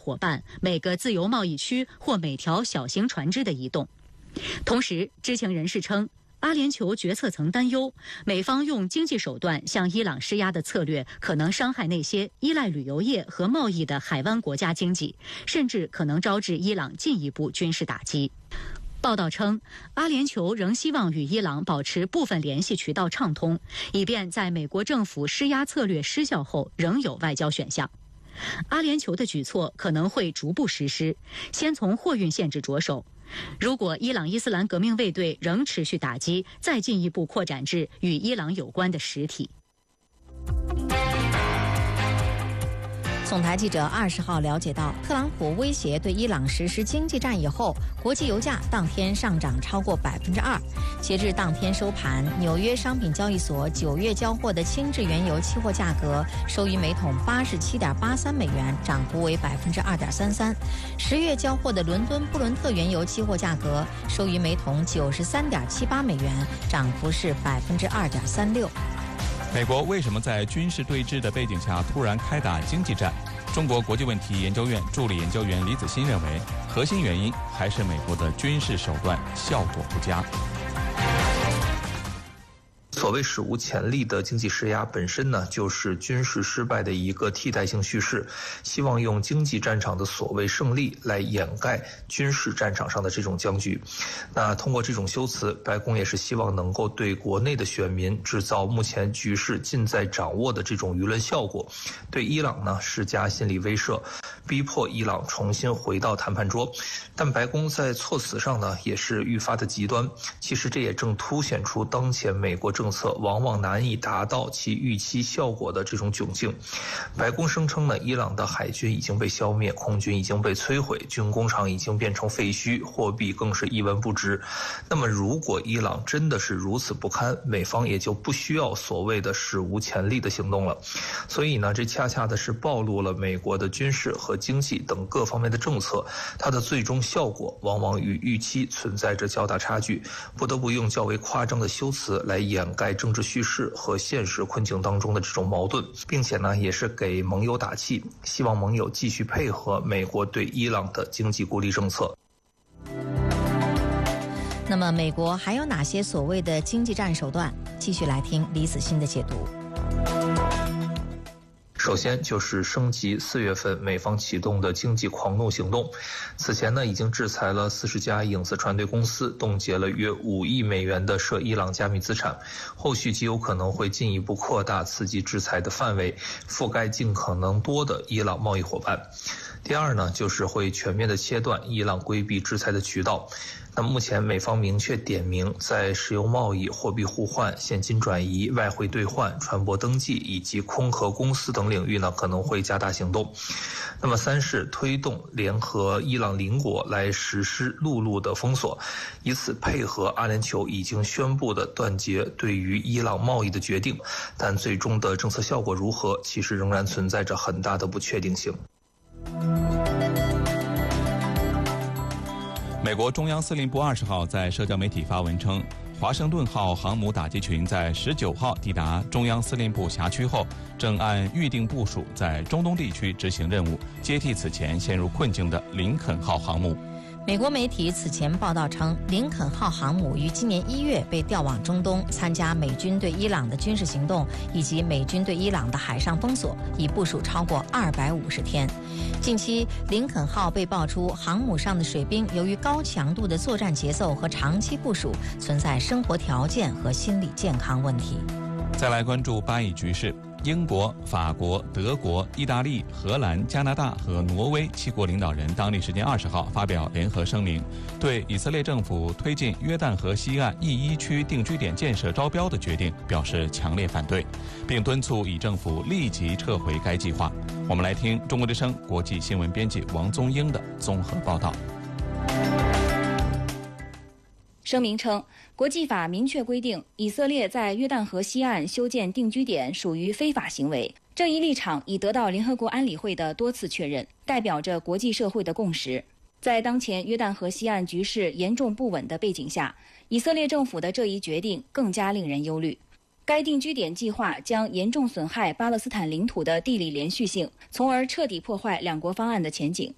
伙伴每个自由贸易区或每条小型船只的移动。同时，知情人士称，阿联酋决策层担忧，美方用经济手段向伊朗施压的策略可能伤害那些依赖旅游业和贸易的海湾国家经济，甚至可能招致伊朗进一步军事打击。报道称，阿联酋仍希望与伊朗保持部分联系渠道畅通，以便在美国政府施压策略失效后仍有外交选项。阿联酋的举措可能会逐步实施，先从货运限制着手。如果伊朗伊斯兰革命卫队仍持续打击，再进一步扩展至与伊朗有关的实体。 总台记者20号了解到，特朗普威胁对伊朗实施经济战以后，国际油价当天上涨超过2%。截至当天收盘，纽约商品交易所9月交货的轻质原油期货价格收于每桶87.83美元，涨幅为2.33%。10月交货的伦敦布伦特原油期货价格收于每桶93.78美元，涨幅是2.36%。 美国为什么在军事对峙的背景下突然开打经济战？中国国际问题研究院助理研究员李子欣认为，核心原因还是美国的军事手段效果不佳。 所谓史无前例的经济施压本身呢，就是军事失败的一个替代性叙事，希望用经济战场的所谓胜利来掩盖军事战场上的这种僵局。那通过这种修辞，白宫也是希望能够对国内的选民制造目前局势尽在掌握的这种舆论效果，对伊朗呢施加心理威慑，逼迫伊朗重新回到谈判桌。但白宫在措辞上呢也是愈发的极端，其实这也正凸显出当前美国政策往往难以达到其预期效果的这种窘境。白宫声称呢，伊朗的海军已经被消灭，空军已经被摧毁，军工厂已经变成废墟，货币更是一文不值。那么如果伊朗真的是如此不堪，美方也就不需要所谓的史无前例的行动了。所以呢，这恰恰的是暴露了美国的军事和经济等各方面的政策，它的最终效果往往与预期存在着较大差距，不得不用较为夸张的修辞来掩盖政治叙事和现实困境当中的这种矛盾，并且呢，也是给盟友打气，希望盟友继续配合美国对伊朗的经济孤立政策。 那么，美国还有哪些所谓的经济战手段？继续来听李子欣的解读。 首先就是升级4月份美方启动的经济狂怒行动，此前呢已经制裁了40家影子船队公司，冻结了约5亿美元的涉伊朗加密资产，后续极有可能会进一步扩大刺激制裁的范围，覆盖尽可能多的伊朗贸易伙伴。第二呢，就是会全面的切断伊朗规避制裁的渠道。那目前美方明确点名，在石油贸易、货币互换、现金转移、外汇兑换、船舶登记以及空壳公司等领域呢，可能会加大行动。那么三是推动联合伊朗邻国来实施陆路的封锁，以此配合阿联酋已经宣布的断绝对于伊朗贸易的决定，但最终的政策效果如何，其实仍然存在着很大的不确定性。 美国中央司令部20号在社交媒体发文称，华盛顿号航母打击群在19号抵达中央司令部辖区后，正按预定部署在中东地区执行任务，接替此前陷入困境的林肯号航母。 美国媒体此前报道称，林肯号航母于今年1月被调往中东，参加美军对伊朗的军事行动以及美军对伊朗的海上封锁，已部署超过250天。近期，林肯号被爆出航母上的水兵由于高强度的作战节奏和长期部署，存在生活条件和心理健康问题。 再来关注巴以局势。英国、法国、德国、意大利、荷兰、加拿大和挪威7国领导人当地时间20号发表联合声明，对以色列政府推进约旦河西岸E1区定居点建设招标的决定表示强烈反对，并敦促以政府立即撤回该计划。我们来听中国之声国际新闻编辑王宗英的综合报道。 声明称，国际法明确规定，以色列在约旦河西岸修建定居点属于非法行为。这一立场已得到联合国安理会的多次确认，代表着国际社会的共识。在当前约旦河西岸局势严重不稳的背景下，以色列政府的这一决定更加令人忧虑。该定居点计划将严重损害巴勒斯坦领土的地理连续性，从而彻底破坏两国方案的前景。